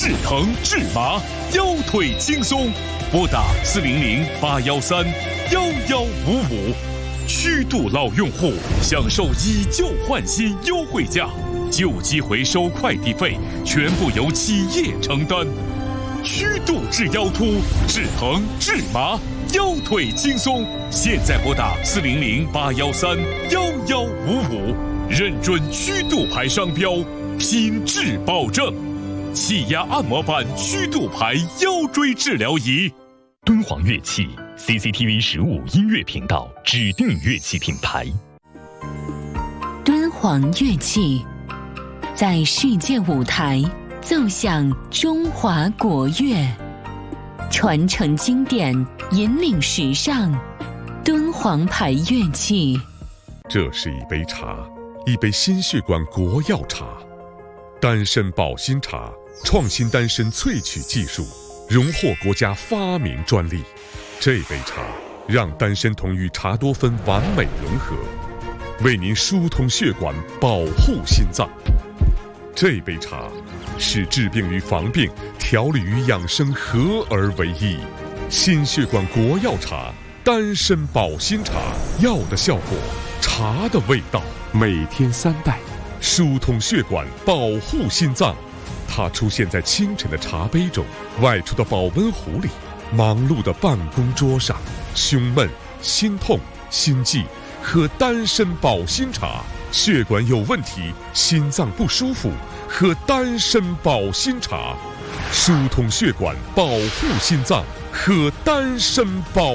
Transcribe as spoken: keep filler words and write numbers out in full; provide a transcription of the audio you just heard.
治疼治麻，腰腿轻松。拨打四零零八幺三幺幺五五。虚度老用户享受以旧换新优惠价，旧机回收快递费全部由企业承担。虚度治腰突，治疼治麻，腰腿轻松。现在拨打四零零八幺三幺幺五五，认准虚度牌商标，品质保证。气压按摩板虚度牌腰椎治疗仪。 敦煌乐器 C C T V 十五音乐频道指定乐器品牌。 敦煌乐器在世界舞台奏响中华国乐，传承经典，引领时尚。敦煌牌乐器。 这是一杯茶，一杯心血管国药茶，丹参保心茶，创新丹参萃取技术，荣获国家发明专利。这杯茶让丹参酮与茶多酚完美融合，为您疏通血管，保护心脏。这杯茶使治病与防病、调理与养生合而为一。心血管国药茶，丹参保心茶，药的效果，茶的味道，每天三袋，疏通血管，保护心脏。它出现在清晨的茶杯中，外出的保温壶里，忙碌的办公桌上。胸闷、心痛、心悸，喝丹参保心茶；血管有问题、心脏不舒服，喝丹参保心茶。疏通血管，保护心脏，喝丹参保